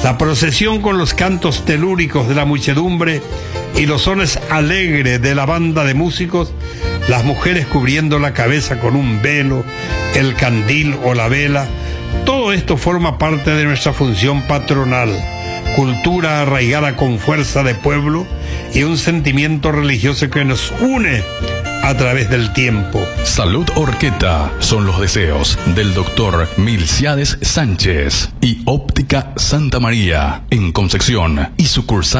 La procesión con los cantos telúricos de la muchedumbre y los sones alegres de la banda de músicos, las mujeres cubriendo la cabeza con un velo, el candil o la vela, todo esto forma parte de nuestra función patronal, cultura arraigada con fuerza de pueblo y un sentimiento religioso que nos une a través del tiempo. Salud Horqueta son los deseos del doctor Milciades Sánchez y Óptica Santa María en Concepción y sucursal